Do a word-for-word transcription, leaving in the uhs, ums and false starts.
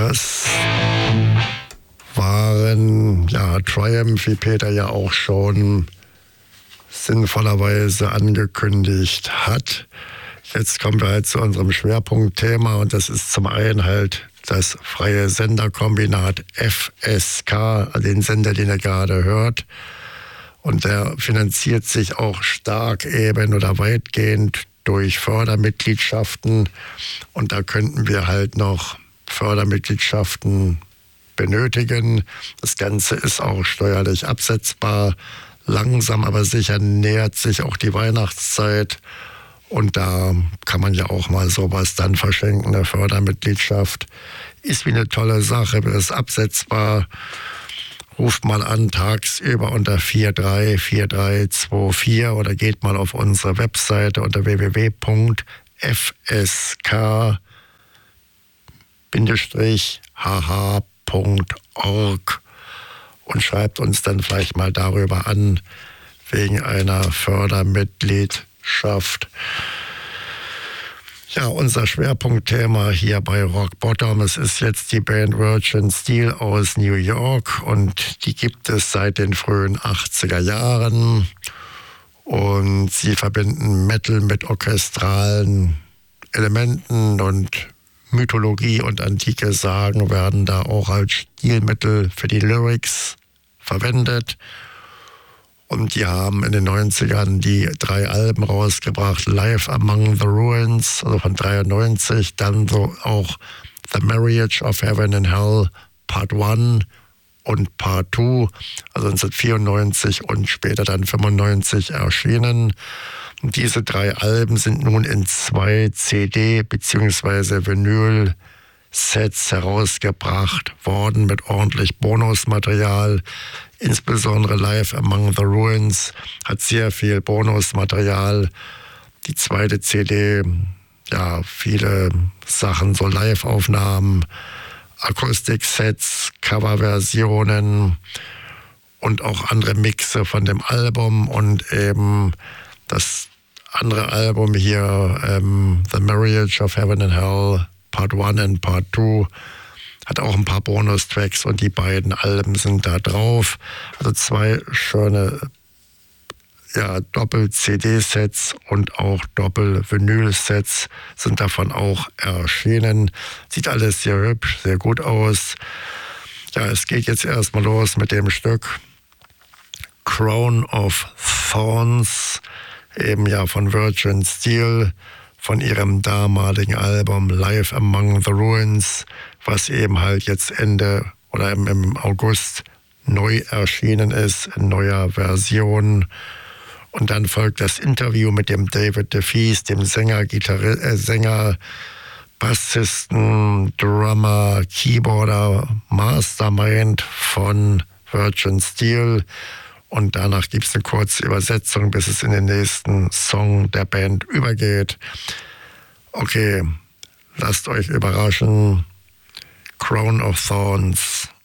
Das waren ja Triumph, wie Peter ja auch schon sinnvollerweise angekündigt hat. Jetzt kommen wir halt zu unserem Schwerpunktthema und das ist zum einen halt das freie Senderkombinat F S K, den Sender, den ihr gerade hört. Und der finanziert sich auch stark eben oder weitgehend durch Fördermitgliedschaften. Und da könnten wir halt noch Fördermitgliedschaften benötigen. Das Ganze ist auch steuerlich absetzbar. Langsam aber sicher nähert sich auch die Weihnachtszeit. Und da kann man ja auch mal sowas dann verschenken. Eine Fördermitgliedschaft ist wie eine tolle Sache, ist absetzbar. Ruft mal an tagsüber unter vier drei vier drei zwei vier oder geht mal auf unsere Webseite unter w w w punkt f s k h h punkt org und schreibt uns dann vielleicht mal darüber an, wegen einer Fördermitgliedschaft. Ja, unser Schwerpunktthema hier bei Rock Bottom, es ist jetzt die Band Virgin Steel aus New York und die gibt es seit den frühen achtziger Jahren und sie verbinden Metal mit orchestralen Elementen und Mythologie und antike Sagen werden da auch als Stilmittel für die Lyrics verwendet. Und die haben in den neunzigern die drei Alben rausgebracht, Live Among the Ruins, also von dreiundneunzig, dann so auch The Marriage of Heaven and Hell, Part eins und Part zwei, also neunzehnhundertvierundneunzig und später dann fünfundneunzig erschienen. Und diese drei Alben sind nun in zwei C D- bzw. Vinyl-Sets herausgebracht worden mit ordentlich Bonusmaterial. Insbesondere Live Among the Ruins hat sehr viel Bonusmaterial. Die zweite C D, ja, viele Sachen, so Live-Aufnahmen, Akustik-Sets, Coverversionen und auch andere Mixe von dem Album und eben das andere Album hier, ähm, The Marriage of Heaven and Hell, Part eins und Part zwei, hat auch ein paar Bonustracks und die beiden Alben sind da drauf. Also zwei schöne ja, Doppel-C D-Sets und auch Doppel-Vinyl-Sets sind davon auch erschienen. Sieht alles sehr hübsch, sehr gut aus. Ja, es geht jetzt erstmal los mit dem Stück Crown of Thorns, eben ja von Virgin Steel, von ihrem damaligen Album Live Among the Ruins, was eben halt jetzt Ende oder im, im August neu erschienen ist, in neuer Version. Und dann folgt das Interview mit dem David DeFees, dem Sänger, Gitarri- äh, Sänger, Bassisten, Drummer, Keyboarder, Mastermind von Virgin Steel. Und danach gibt es eine kurze Übersetzung, bis es in den nächsten Song der Band übergeht. Okay, lasst euch überraschen. Crown of Thorns.